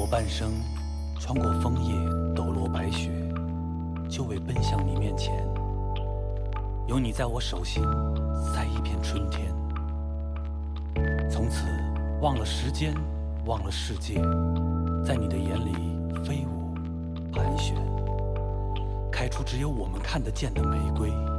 后半生，穿过枫叶抖落白雪，就为奔向你面前。有你在我手心，赛一片春天。从此忘了时间，忘了世界，在你的眼里飞舞盘旋，开出只有我们看得见的玫瑰。